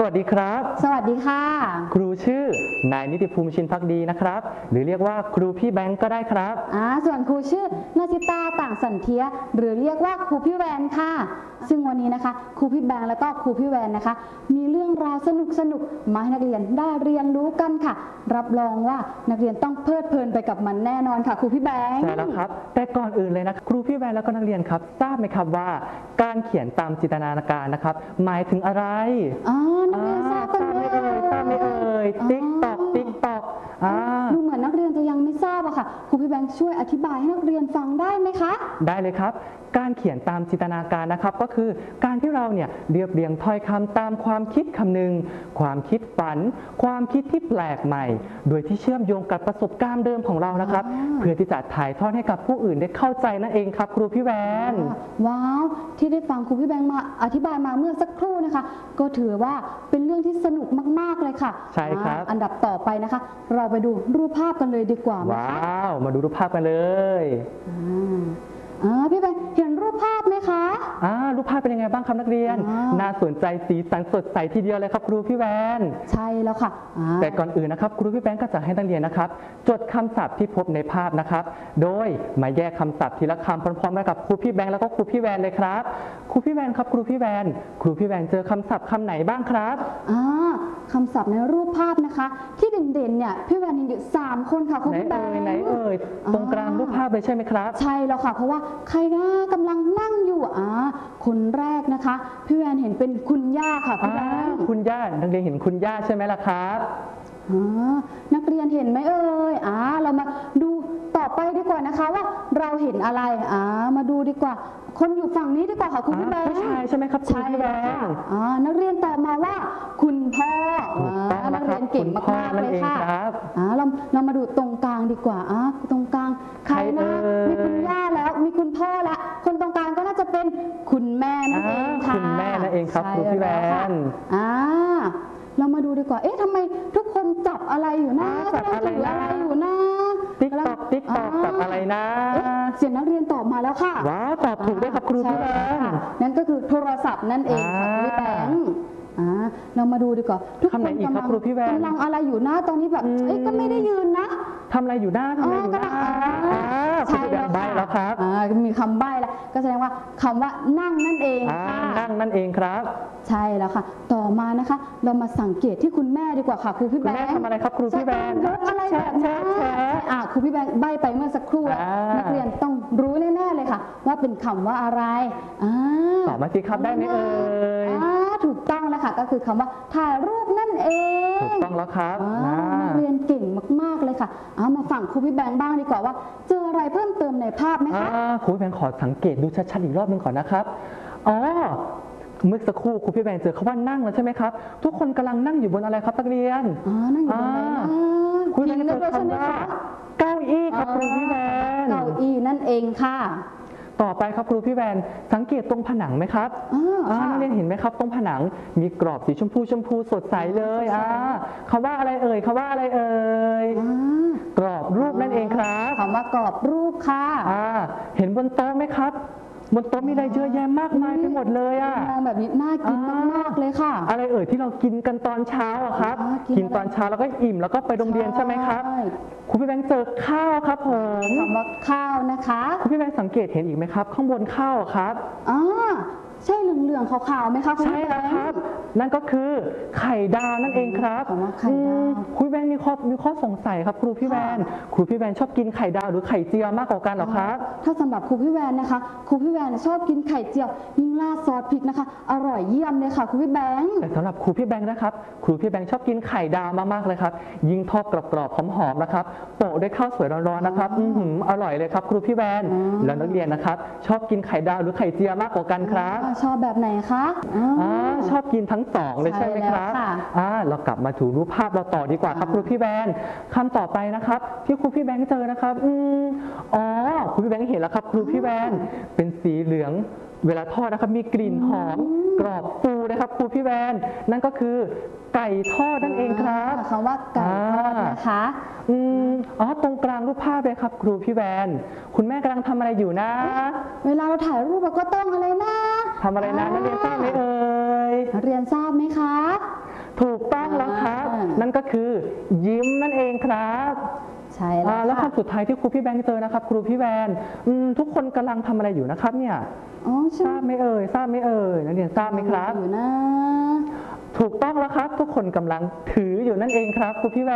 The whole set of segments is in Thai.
วัสดีครับสวัสดีค่ะครูชื่อนายนิติภูมิชินภักดีนะครับหรือเรียกว่าครูพี่แบงก์ก็ได้ครับส่วนครูชื่อนาจิตาต่างสันเทียหรือเรียกว่าครูพี่แวนค่ะซึ่งวันนี้นะคะครูพี่แบงก์แล้วก็ครูพี่แวนนะคะมีเรื่องราวสนุกมาให้นักเรียนได้เรียนรู้กันค่ะรับรองว่านักเรียนต้องเพลิดเพลินไปกับมันแน่นอนค่ะครูพี่แบงก์ใช่แล้วครับแต่ก่อนอื่นเลยนะครูพี่แวนแล้วก็นักเรียนครับทราบไหมครับว่าการเขียนตามจินตนาการนะครับหมายถึงอะไรนักเรียนทราบกันไหมทราบไหมเอ่ยติ๊กตอกดูเหมือนนักเรียนจะยังไม่ทราบอะค่ะครูพี่แบงค์ช่วยอธิบายให้นักเรียนฟังได้ไหมคะได้เลยครับการเขียนตามจินตนาการนะครับก็คือการที่เราเนี่ยเรียบเรียงถ้อยคำตามความคิดคำนึงความคิดฝันความคิดที่แปลกใหม่โดยที่เชื่อมโยงกับประสบการณ์เดิมของเรานะครับเพื่อที่จะถ่ายทอดให้กับผู้อื่นได้เข้าใจนั่นเองครับครูพี่แวนว้าวที่ได้ฟังครูพี่แบงค์มาอธิบายมาเมื่อสักครู่นะคะก็ถือว่าเป็นเรื่องที่สนุกมากๆเลยค่ะใช่ครับอันดับต่อไปนะคะเราไปดูรูปภาพกันเลยดีกว่าว้าวมาดูรูปภาพกันเลยพี่แบงค์เห็นรูปภาพไหมคะรูปภาพเป็นยังไงบ้างครับนักเรียนน่าสนใจสีสันสดใสทีเดียวเลยครับครูพี่แวนใช่แล้วค่ะแต่ก่อนอื่นนะครับครูพี่แบงค์ก็จะให้นักเรียนนะครับจดคำศัพท์ที่พบในภาพนะครับโดยมาแยกคำศัพท์ทีละคำพร้อมๆกันกับครูพี่แบงค์แล้วก็ครูพี่แวนเลยครับครูพี่แวนครับครูพี่แวนเจอคำศัพท์คำไหนบ้างครับคำศัพท์ในรูปภาพนะคะที่เด่นๆเนี่ยพี่แวนเห็นอยู่3คนค่ะครูพี่แบงค์ไหนเอ่ยตรงกลางรูปภาพเลยใช่ไหมครับใช่แล้วค่ะเพราะว่าใครนะกำลังนั่งอยู่คนแรกนะคะพี่แวนเห็นเป็นคุณย่าค่ะพี่แบงค์คุณย่านักเรียนเห็นคุณย่าใช่ไหมล่ะครับนักเรียนเห็นไหมเอ่ยเรามาดูต่อไปดีกว่านะคะว่าเราเห็นอะไรมาดูดีกว่าคนอยู่ฝั่งนี้ดีกว่าค่ะคุณพี่แบงค์ผู้ชายใช่ไหมครับคุณพี่แบงค์นักเรียนตอบมาว่าคุณพ่อนักเรียนเก่งมากๆเลยค่ะเรามาดูตรงกลางดีกว่าตรงกลางใครนะมีคุณย่าแล้วมีคุณพ่อแล้วคนตรงกลางก็น่าจะเป็นคุณแม่นั่นเองค่ะคุณแม่นั่นเองครับคุณพี่แบงค์เรามาดูดีกว่าทำไมทุกคนจับอะไรอยู่นะจับอะไรอยู่นะติ๊กตอกจับอะไรนะเสียงนักเรียนตอบมาแล้วค่ะว้าวตอบถูกด้วยครับครูพี่แบงค์นั่นก็คือโทรศัพท์นั่นเองค่ะครูพี่แบงค์เรามาดูดีกว่าทุกคนกำลังอะไรอยู่นะตอนนี้แบบก็ไม่ได้ยืนนะทำอะไรอยู่นะใช่แล้วครับมีคำใบ้แล้วก็แสดงว่าคำว่านั่งนั่นเองค่ะนั่งนั่นเองครับใช่แล้วค่ะต่อมานะคะเรามาสังเกตที่คุณแม่ดีกว่าค่ะครูพี่แบงค์แม่ทำอะไรครับครูพี่แบงค์อะไรแบบนี้ครูพี่แบงค์ใบ้ไปเมื่อสักครู่นักเรียนต้องรู้แน่ๆเลยค่ะว่าเป็นคำว่าอะไรตอบมาสิครับได้ไหมเอ่ยถูกต้องแล้วค่ะก็คือคำว่าถ่ายรูปนั่นเองถูกต้องแล้วครับนักเรียนเก่งมากๆเลยค่ะมาฝั่งครูพี่แบงค์บ้างดีกว่าว่าเจออะไรเพิ่มเติมในภาพไหมคะครูพี่แบงค์ขอสังเกตดูชัดๆอีกรอบนึงก่อนนะครับเมื่อสักครู่ครูพี่แบงค์เจอคำว่านั่งแล้วใช่ไหมครับทุกคนกำลังนั่งอยู่บนอะไรครับนักเรียนนั่งอยู่บนอะไรครูพี่แบงค์เจอคำว่าเก้าอี้ครับครูพี่แบงค์เก้าอี้นั่นเองค่ะต่อไปครับครูพี่แวนสังเกตตรงผนังไหมครับนักเรียนเห็นไหมครับตรงผนังมีกรอบสีชมพูสดใสเลยคำว่าอะไรเอ่ยคำว่าอะไรเอ่ยกรอบรูปนั่นเองครับคำว่ากรอบรูปค่ะเห็นบนโต๊ะไหมครับบนโต๊ะมีอะไรเยอะแยะมากมายไปหมดเลยมองแบบนี้น่ากินมากๆเลยค่ะอะไรเอ่ยที่เรากินกันตอนเช้าครับกินตอนเช้าแล้วก็อิ่มแล้วก็ไปโรงเรียนใช่ไหมครับครูพี่แบงค์เจอข้าวครับผมคำว่าข้าวนะคะครูพี่แบงค์สังเกตเห็นอีกไหมครับข้างบนข้าวครับใช่เหลืองๆขาวๆไหมคะใช่แล้วครับนั่นก็คือไข่ดาวนั่นเองครับไข่ดาวครูพี่แบงค์มีข้อสงสัยครับครูพี่แวนชอบกินไข่ดาวหรือไข่เจียวมากกว่ากันหรอครับถ้าสำหรับครูพี่แวนนะคะครูพี่แวนชอบกินไข่เจียวยิ่งราดซอสพริกนะคะอร่อยเยี่ยมเลยค่ะครูพี่แบงค์แต่สำหรับครูพี่แบงค์นะครับครูพี่แบงค์ชอบกินไข่ดาวมากๆเลยครับยิ่งทอดกรอบๆหอมๆนะครับโปะด้วยข้าวสวยร้อนๆนะครับอร่อยเลยครับครูพี่แวนแล้วนักเรียนนะครับชอบกินไข่ดาวหรือไข่เจียวมากกว่ากันครับชอบแบบไหนคะชอบกินทั้งสองเลยใช่ไหมครับเรากลับมาถูรูปภาพเราต่อดีกว่าครับครูพี่แบงค์คำต่อไปนะครับที่ครูพี่แบงค์เจอนะครับครูพี่แบงค์เห็นแล้วครับครูพี่แบงค์เป็นสีเหลืองเวลาทอดนะครับมีกลิ่นหอมกรอบฟูนะครับครูพี่แบงค์นั่นก็คือไก่ทอดนั่นเองครับคำว่าไก่ทอดนะคะตรงกลางรูปภาพเลยครับครูพี่แบงค์คุณแม่กำลังทำอะไรอยู่นะเวลาเราถ่ายรูปเราก็ต้องอะไรนะทำอะไรนะนักเรียนทราบไหมเอ่ยเรียนทราบไหมคะถูกต้องแล้วครับ นั่นก็คือยิ้มนั่นเองครับใช่แล้วแล้วคำสุดท้ายที่ครูพี่แบงค์เจอนะครับ ครูพี่แวนทุกคนกำลังทำอะไรอยู่นะครับเนี่ยอ๋อทราบไหมเอ่ยทราบไหมเอ่ยนักเรียนทราบไหมครับอยู่นะถูกต้องแล้วครับ ทุกคนกำลังถืออยู่นั่นเองครับครูพี่แวน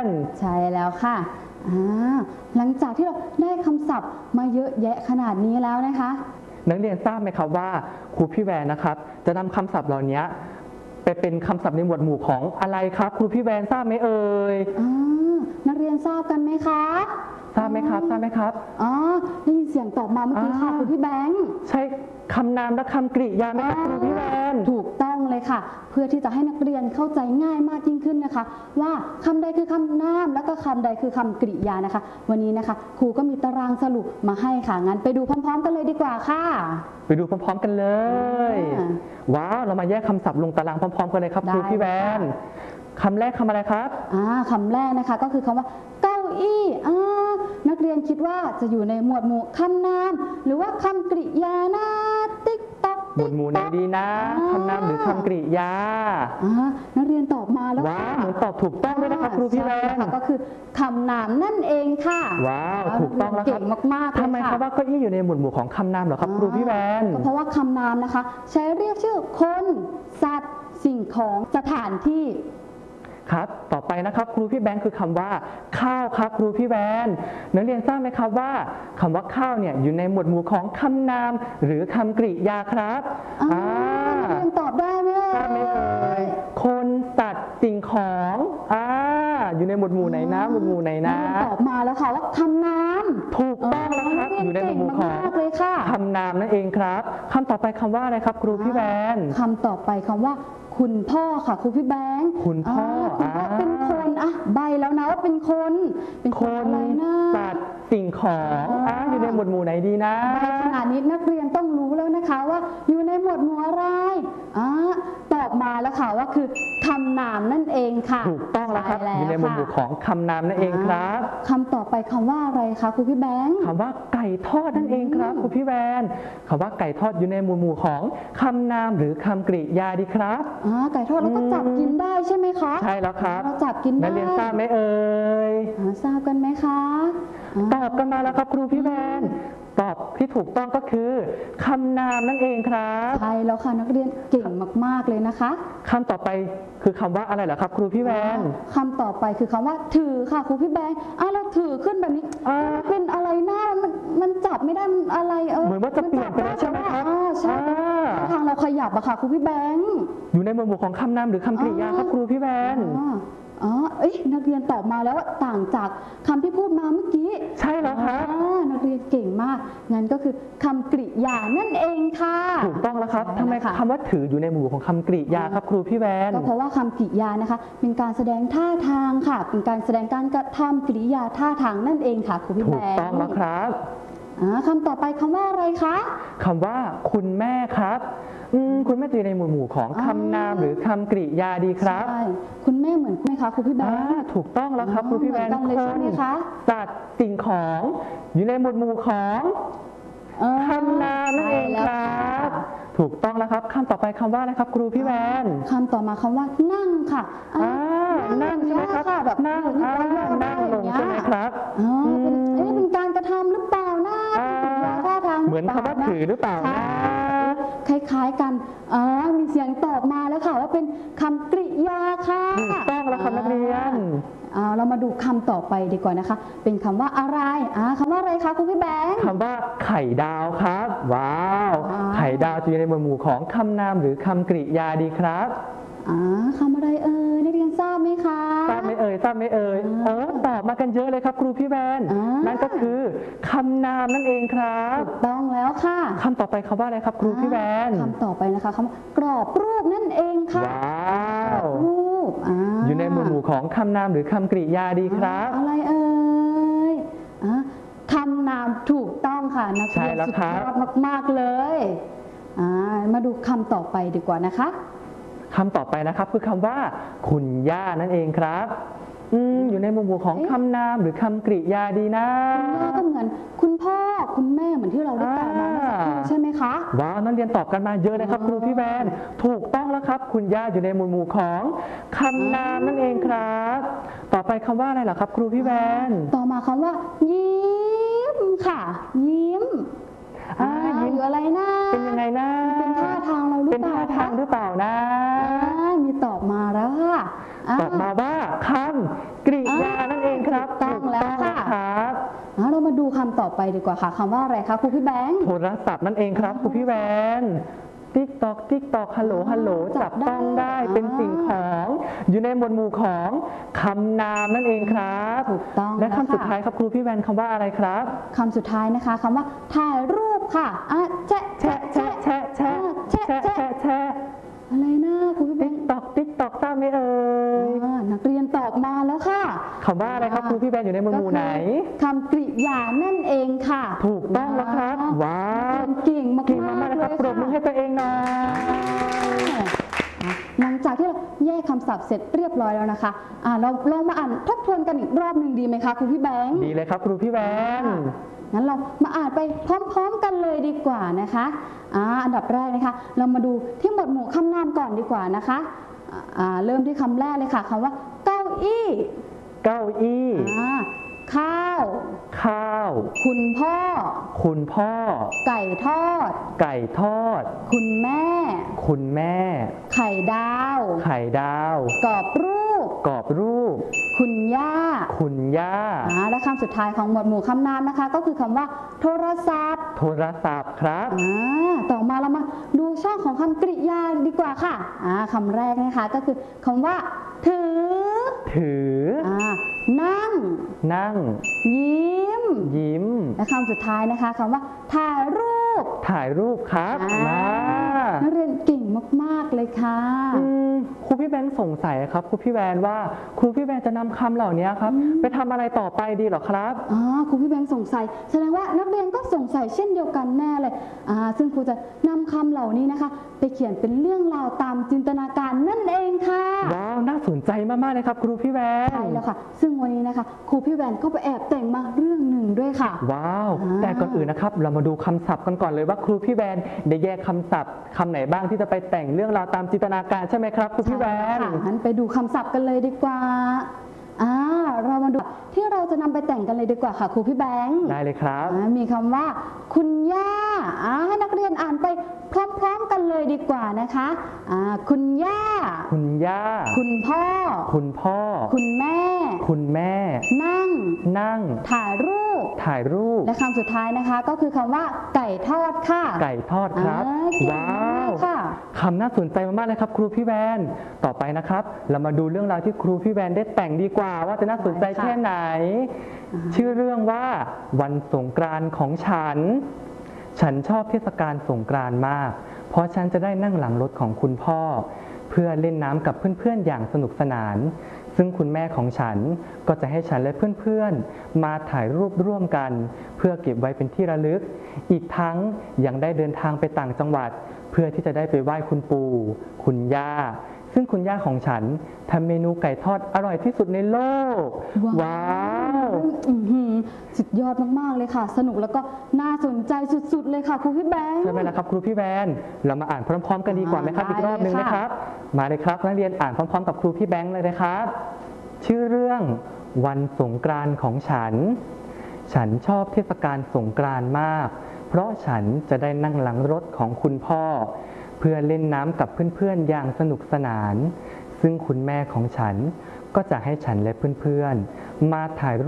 ใช่แล้วค่ะหลังจากที่เราได้คำศัพท์มาเยอะแยะขนาดนี้แล้วนะคะนักเรียนทราบไหมครับว่าครูพี่แวนนะครับจะนำคำศัพท์เหล่านี้ไปเป็นคำศัพท์ในหมวดหมู่ของอะไรครับครูพี่แวนทราบไหมเอ่ยนักเรียนทราบกันไหมคะทราบไหมครับทราบไหมครับได้ยินเสียงตอบมาเมื่อกี้ค่ะคุณพี่แบงค์ใช่คำนามและคำกริยาไหมครับครูพี่แวนถูกต้องเลยค่ะ เพื่อที่จะให้นักเรียนเข้าใจง่ายมากยิ่งขึ้นนะคะ ว่าคำใดคือคำนามแล้วก็คำใดคือคำกริยานะคะ วันนี้นะคะครูก็มีตารางสรุปมาให้ค่ะงั้นไปดูพร้อมๆกันเลยดีกว่าค่ะไปดูพร้อมๆกันเลยว้าวเรามาแยกคำศัพท์ลงตารางพร้อมๆกันเลยครับครูพี่แวนคำแรกคำอะไรครับคำแรกนะคะก็คือคำว่าเก้าอี้นักเรียนคิดว่าจะอยู่ในหมวดหมู่คำนามหรือว่าคำกริยานะติ๊กต๊อกหมวดหมู่ไหนดีนะคำนามหรือคำกริยานักเรียนตอบมาแล้วว้าวเหมือนตอบถูกต้องด้วยนะครับครูพี่แวนก็คือคำนามนั่นเองค่ะว้าวถูกต้องแล้วครับเก่งมากๆเลยค่ะทำไมครับว่าเก้าอี้อยู่ในหมวดหมู่ของคำนามเหรอครับครูพี่แวนเพราะว่าคำนามนะคะใช้เรียกชื่อคนสัตว์สิ่งของสถานที่ครับต่อไปนะครับครูพี่แบงค์คือคำว่าข้าวครับครูพี่แวนนักเรียนทราบไหมครับว่าคำว่าข้าวเนี่ยอยู่ในหมวดหมู่ของคำนามหรือคำกริยาครับนักเรียนตอบได้ไหมทราบไหมเอ่ยคนสัตว์สิ่งของอยู่ในหมวดหมู่ไหนนะหมวดหมู่ไหนนะตอบมาแล้วค่ะว่าคำนามถูกต้องแล้วครับอยู่ในหมวดหมู่ของคำนามนั่นเองครับคำต่อไปคำว่าอะไรครับครูพี่แวนคำต่อไปคำว่าคุณพ่อค่ะครูพี่แบงค์คุณพ่อเป็นคนใบแล้วนะว่าเป็นคนอะไรนะสัตว์สิ่งของอยู่ในหมวดหมู่ไหนดีนะใบขนาดนี้นักเรียนต้องรู้แล้วนะคะว่าอยู่ในหมวดหมู่อะไรตอบมาแล้วค่ะว่าคือคำนามนั่นเองค่ะถูกต้องแล้วครับอยู่ในหมวดหมู่ของคำนามนั่นเองครับคำต่อไปคำว่าอะไรคะครูพี่แบงค์คำว่าไก่ทอดนั่นเองครับครูพี่แวนคำว่าไก่ทอดอยู่ในหมวดหมู่ของคำนามหรือคำกริยาดีครับไก่ทอดแล้วก็จับกินได้ใช่ไหมคะใช่แล้วครับเราจับกินได้นักเรียนทราบไหมเอ่ยทราบกันไหมคะตอบกันมาแล้วครับครูพี่แวนตอบที่ถูกต้องก็คือคำนามนั่นเองครับใช่แล้วค่ะนักเรียนเก่งมากๆเลยนะคะคำต่อไปคือคำว่าอะไรเหรอครับครูพี่แวนคำต่อไปคือคำว่าถือค่ะครูพี่แบงค์เราถือขึ้นแบบนี้เป็นอะไรหน้ามันจับไม่ได้มันอะไรเหมือนว่าจะเปลี่ยนไปแล้วใช่ไหมครับใช่ทางเราขยับอะค่ะครูพี่แบงค์อยู่ในหมวดหมู่ของคำนามหรือคำกริยาครับครูพี่แวนนักเรียนตอบมาแล้วว่าต่างจากคำที่พูดมาเมื่อกี้ใช่แล้วครับนักเรียนเก่งมากงั้นก็คือคำกริยานั่นเองค่ะถูกต้องแล้วครับทำไมคำว่าถืออยู่ในหมู่ของคำกริยาครับครูพี่แวนก็เพราะว่าคำกริยานะคะเป็นการแสดงท่าทางค่ะเป็นการแสดงการกระทำกริยาท่าทางนั่นเองค่ะครูพี่แวนถูกต้องแล้วครับคำต่อไปคำว่าอะไรคะคำว่าคุณแม่ครับคุณแม่จะอยู่ในหมวดหมู่ของคำนามหรือคำกริยาดีครับใช่คุณแม่เหมือนไหมคะครูพี่แบงค์ถูกต้องแล้วครับครูพี่แบงค์คนสัตว์สิ่งของอยู่ในหมวดหมู่ของคำนามนั่นเองครับถูกต้องแล้วครับคำต่อไปคำว่าอะไรครับครูพี่แวนคำต่อมาคำว่านั่งค่ะนั่งใช่ไหมครับแบบนั่งลงใช่ไหมครับเป็นการกระทำหรือเปล่านะท่าทางเหมือนคำว่าถือหรือเปล่านะคล้ายๆกันมีเสียงตอบมาแล้วค่ะว่าเป็นคำกริยาค่ะถูกต้องแล้วครับนักเรียนเรามาดูคำต่อไปดีกว่านะคะเป็นคำว่าอะไรคำว่าอะไรคะคุณพี่แบงค์คำว่าไข่ดาวครับว้าวไข่ดาวจะอยู่ในหมวดหมู่ของคำนามหรือคำกริยาดีครับคำอะไรนักเรียนทราบไหมคะทราบไหมเอ่ยตอบมากันเยอะเลยครับครูพี่แวนนั่นก็คือคำนามนั่นเองครับถูกต้องแล้วค่ะคำต่อไปคำว่าอะไรครับครูพี่แวนคำต่อไปนะคะคำกรอบรูปนั่นเองค่ะว้าวอยู่ในหมวดหมู่ของคำนามหรือคำกริยาดีครับอะไรคำนามถูกต้องค่ะนักเรียนสุดยอดมากๆเลยมาดูคำต่อไปดีกว่านะคะคำต่อไปนะครับคือคำว่าคุณย่านั่นเองครับอยู่ในหมู่ของคำนามหรือคำกริยาดีนะคุณย่าก็เหมือนคุณพ่อคุณแม่เหมือนที่เราได้กล่าวมาเมื่อสักครู่ใช่ไหมคะว้าวนักเรียนตอบกันมาเยอะเลยครับครูพี่แวนถูกต้องแล้วครับคุณย่าอยู่ในหมู่ของคำนามนั่นเองครับ ต่อไปคำว่าอะไรเหรอครับครูพี่แวนต่อมาคำว่า ยิ้มค่ะ ยิ้มยิ้มหรืออะไรนะเป็นยังไงนะเป็นท่าทางเราหรือเป็นเปล่าท่าทางหรือเปล่านะมีตอบมาแล้วค่ะตอบมาว่าคำกริยานั่นเองครับถูกต้องแล้วค่ะครับเรามาดูคำต่อไปดีกว่าค่ะคำว่าอะไรคะครูพี่แบงค์โทรศัพท์นั่นเองครับครูพี่แวนติ๊กตอกติ๊กตอกฮัลโหลฮัลโหลจับต้องได้เป็นสิ่งของอยู่ในหมวดหมู่ของคำนามนั่นเองครับถูกต้องและคำสุดค่ะท้ายครับครูพี่แวนคำว่าอะไรครับคำสุดท้ายนะคะคำว่าถ่ายรูปค่ะแชะแชะแชะแชะแชะแชะแชะแชะอะไรนะครูพี่แบติ๊งกค์ตอกติ๊กตอกทราบไหมเอ่ยนักเรียนตอบมาแล้วค่ะคำว่าอะไรครับครูพี่แวนอยู่ในหมวดหมู่ไหนคำกริยานั่นเองค่ะถูกต้องแล้วครับว้าวเก่งมากเก่งมากๆนะครับปรบมือให้ตัวเองหน่อยหลังจากที่เราแยกคำศัพท์เสร็จเรียบร้อยแล้วนะคะเราลองมาอ่านทบทวนกันอีกรอบหนึ่งดีไหมคะครูพี่แบงค์ดีเลยครับครูพี่แวนงั้นเรามาอ่านไปพร้อมๆกันเลยดีกว่านะคะอันดับแรกนะคะ เรามาดูที่หมวดหมู่คำนามก่อนดีกว่านะคะเริ่มที่คำแรกเลยค่ะคำว่าเก้าอี้เก้าอี้ข้าวข้าวคุณพ่อคุณพ่อไก่ทอดไก่ทอดคุณแม่คุณแม่ไข่ดาวไข่ดาวกรอบรูปกรอบรูปคุณย่าคุณย่าและคำสุดท้ายของหมวดหมู่คำนามนะคะ ก็คือคำว่าโทรศัพท์โทรศัพท์ครับต่อมาเรามาดูช่องของคำกริยาดีกว่าค่ะคำแรกนะคะก็คือคำว่าถือถือนั่งนั่งยิ้มยิ้มและคำสุดท้ายนะคะคำว่าถ่ายรูปถ่ายรูปครับนักเรียนเก่งมากๆเลยค่ะครูพี่แวนสงสัยครับครูพี่แวนว่าครูพี่แวนจะนำคำเหล่านี้ครับไปทำอะไรต่อไปดีเหรอครับครูพี่แบงค์สงสัยแสดงว่านักเรียนก็สงสัยเช่นเดียวกันแน่เลยซึ่งครูจะนำคำเหล่านี้นะคะ ไปเขียนเป็นเรื่องราวตามจินตนาการนั่นเองค่ะว้าวน่าสนใจมากๆเลยครับครูพี่แวนใช่แล้วค่ะ ซึ่งวันนี้นะคะครูพี่แวนก็ไปแอบแต่งมาเรื่องหนึ่งด้วยค่ะว้าวแต่ก่อนอื่นนะครับเรามาดูคำศัพท์กันก่อนเลยว่าครูพี่แวนได้แยกคำศัพท์คำไหนบ้างที่จะไปแต่งเรื่องราวตามจินตนาการใช่ไหมครับครูพี่แวนค่ะงั้นไปดูคำศัพท์กันเลยดีกว่าเรามาดูที่เราจะนำไปแต่งกันเลยดีกว่าค่ะครูพี่แบงค์ได้เลยครับมีคำว่าคุณย่าให้นักเรียนอ่านไปพร้อมๆกันเลยดีกว่านะคะคุณย่าคุณย่าคุณพ่อคุณพ่อคุณแม่คุณแม่นั่งนั่งถ่ายรูปถ่ายรูปและคำสุดท้ายนะคะก็คือคำว่าไก่ทอดค่ะไก่ทอดครับเก่งว้ามากวค่ะคำน่าสนใจมากๆเลยครับครูพี่แวน ต่อไปนะครับ เรามาดูเรื่องราวที่ครูพี่แวนได้แต่งดีกว่า ว่าจะน่าสนใจแค่ไหน ชื่อเรื่องว่าวันสงกรานต์ของฉัน ฉันชอบเทศกาลสงกรานต์มาก เพราะฉันจะได้นั่งหลังรถของคุณพ่อ เพื่อเล่นน้ำกับเพื่อนๆอย่างสนุกสนาน ซึ่งคุณแม่ของฉันก็จะให้ฉันและเพื่อนๆมาถ่ายรูปร่วมกัน เพื่อเก็บไว้เป็นที่ระลึก อีกทั้งยังได้เดินทางไปต่างจังหวัด เพื่อที่จะได้ไปไหว้คุณปู่คุณย่า ซึ่งคุณย่าของฉันทำเมนูไก่ทอดอร่อยที่สุดในโลก ว้าวสุดยอดมากๆเลยค่ะ สนุกแล้วก็น่าสนใจสุดๆเลยค่ะครูพี่แบงค์ใช่ไหมล่ะครับครูพี่แวนเรามาอ่านพร้อมๆกันดีกว่าไหมครับได้อีกรอบหนึ่งเลยค่ะนะครับ มาเลยครับนักเรียนอ่านพร้อมๆกับครูพี่แบงค์เลยนะครับ ชื่อเรื่องวันสงกรานต์ของฉัน ฉันชอบเทศกาลสงกรานต์มาก เพราะฉันจะได้นั่งหลังรถของคุณพ่อ เพื่อเล่นน้ำกับเพื่อนๆอย่างสนุกสนาน ซึ่งคุณแม่ของฉันก็จะให้ฉันและเพื่อนๆมาถ่าย